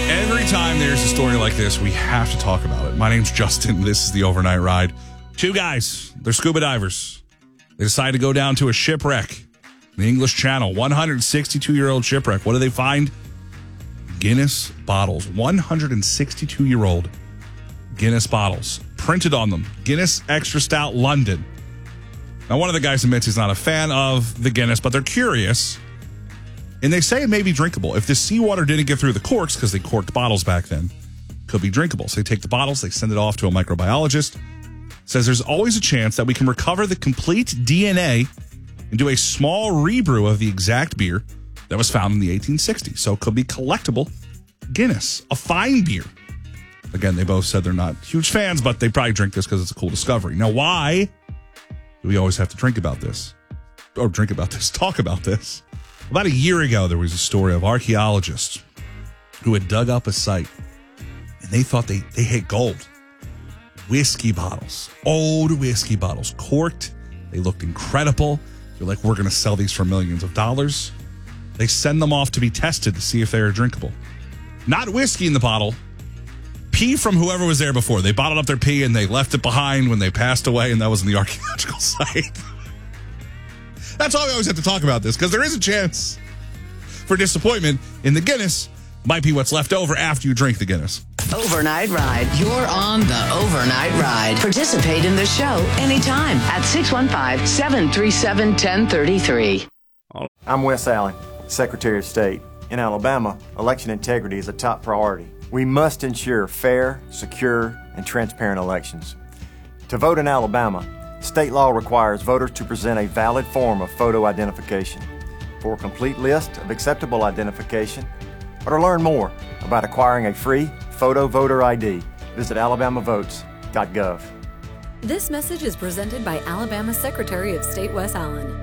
Every time there's a story like this, we have to talk about it. My name's Justin. This is the Overnight Ride. Two guys, they're scuba divers. They decide to go down to a shipwreck in the English Channel. 162-year-old shipwreck. What do they find? Guinness bottles. 162-year-old Guinness bottles. Printed on them. Guinness Extra Stout London. Now, one of the guys admits he's not a fan of the Guinness, but they're curious. And they say it may be drinkable. If the seawater didn't get through the corks, because they corked bottles back then, could be drinkable. So they take the bottles, they send it off to a microbiologist. Says there's always a chance that we can recover the complete DNA and do a small rebrew of the exact beer that was found in the 1860s. So it could be collectible Guinness, a fine beer. Again, they both said they're not huge fans, but they probably drink this because it's a cool discovery. Now, why do we always have to drink about this? Or talk about this. About a year ago, there was a story of archaeologists who had dug up a site, and they thought they hit gold. Whiskey bottles, old whiskey bottles, corked. They looked incredible. They're like, we're going to sell these for millions of dollars. They send them off to be tested to see if they are drinkable. Not whiskey in the bottle. Pee from whoever was there before. They bottled up their pee and they left it behind when they passed away, and that was in the archaeological site. That's why we always have to talk about this, because there is a chance for disappointment in the Guinness. Might be what's left over after you drink the Guinness. Overnight Ride. You're on the Overnight Ride. Participate in the show anytime at 615-737-1033. I'm Wes Allen, Secretary of State. In Alabama, election integrity is a top priority. We must ensure fair, secure, and transparent elections. To vote in Alabama, state law requires voters to present a valid form of photo identification. For a complete list of acceptable identification, or to learn more about acquiring a free photo voter ID, visit alabamavotes.gov. This message is presented by Alabama Secretary of State Wes Allen.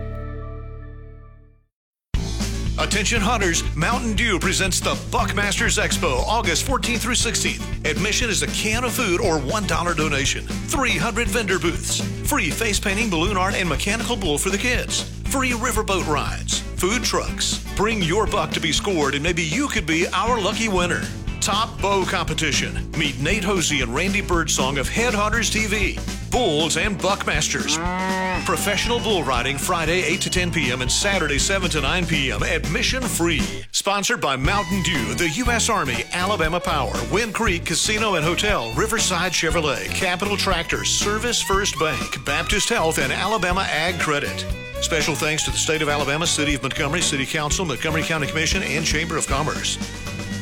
Attention hunters, Mountain Dew presents the Buckmasters Expo, August 14th through 16th. Admission is a can of food or $1 donation. 300 vendor booths. Free face painting, balloon art, and mechanical bull for the kids. Free riverboat rides. Food trucks. Bring your buck to be scored and maybe you could be our lucky winner. Top bow competition. Meet Nate Hosey and Randy Birdsong of Headhunters TV. Bulls and Buckmasters. Professional bull riding Friday 8 to 10 p.m. and Saturday 7 to 9 p.m. Admission free. Sponsored by Mountain Dew, the U.S. Army, Alabama Power, Wind Creek Casino and Hotel, Riverside Chevrolet, Capital Tractor, Service First Bank, Baptist Health, and Alabama Ag Credit. Special thanks to the State of Alabama, City of Montgomery, City Council, Montgomery County Commission, and Chamber of Commerce.